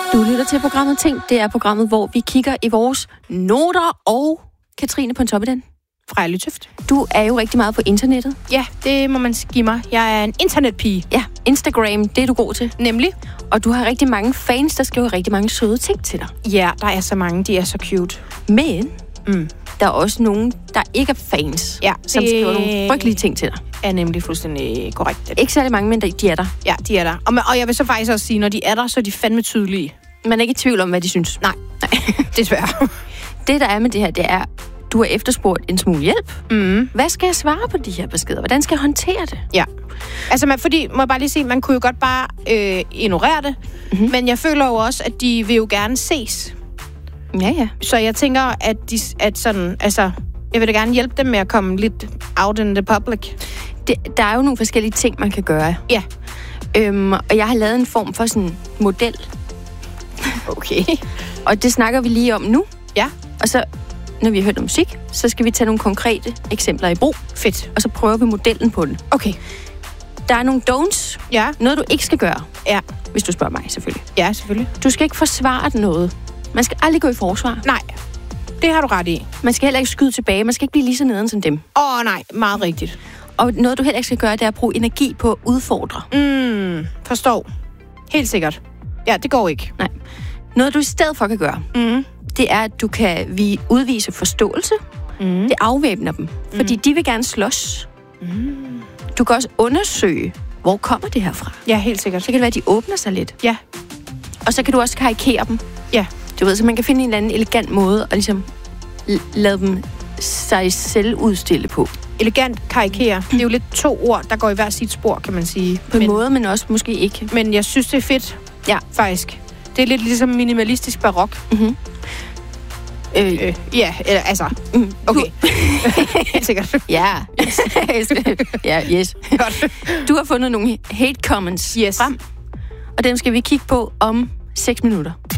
Du lytter til programmet Ting. Det er programmet, hvor vi kigger i vores noter. Og Katrine Pontoppidan, Freja Lytøft. du er jo rigtig meget på internettet. Ja, det må man give mig. Jeg er en internetpige. Ja, Instagram, det er du god til. Nemlig? Og du har rigtig mange fans, der skriver rigtig mange søde ting til dig. Ja, der er så mange. De er så cute. Men der er også nogen, der ikke er fans, Ja, som skriver nogle frygtelige ting til dig. Er nemlig fuldstændig korrekt. Ikke særlig mange, men de er der. Ja, de er der. Og jeg vil så faktisk også sige, når de er der, så er de fandme tydelige. Man er ikke i tvivl om, hvad de synes. Nej, desværre. Det, der er med det her, det er, du har efterspurgt en smule hjælp. Hvad skal jeg svare på de her beskeder? Hvordan skal jeg håndtere det? Ja. Altså, fordi, må jeg bare lige sige, man kunne jo godt bare ignorere det. Men jeg føler jo også, at de vil jo gerne ses. Ja. Så jeg tænker, jeg vil da gerne hjælpe dem med at komme lidt out in the public. Der er jo nogle forskellige ting, man kan gøre. Ja. Og jeg har lavet en form for sådan model. Okay. Og det snakker vi lige om nu. Ja. Og så, når vi har hørt musik, så skal vi tage nogle konkrete eksempler i brug. Fedt. Og så prøver vi modellen på den. Okay. Der er nogle don'ts. Ja. Noget, du ikke skal gøre. Ja. Hvis du spørger mig, selvfølgelig. Ja, selvfølgelig. Du skal ikke forsvare noget. Man skal aldrig gå i forsvar. Nej. Det har du ret i. Man skal heller ikke skyde tilbage. Man skal ikke blive lige så nederen som dem. Nej. Meget rigtigt. Og noget, du heller ikke skal gøre, det er at bruge energi på at udfordre. Forstår. Helt sikkert. Ja, det går ikke. Nej. Noget, du i stedet for kan gøre, det er, at du kan udvise forståelse. Det afvæbner dem. Fordi de vil gerne slås. Du kan også undersøge, hvor kommer det her fra. Ja, helt sikkert. Så kan det være, at de åbner sig lidt. Ja. Og så kan du også karikere dem. Ja. Du ved, så man kan finde en eller anden elegant måde at ligesom lade dem sig selv udstille på. Elegant, karikere. Det er jo lidt 2 ord, der går i hver sit spor, kan man sige. På en måde, men også måske ikke. Men jeg synes, det er fedt. Ja. Faktisk. Det er lidt ligesom minimalistisk barok. Ja, eller altså... Okay. Helt sikkert. Ja. Ja, yes. Godt. Du har fundet nogle hate comments frem, og dem skal vi kigge på om 6 minutter.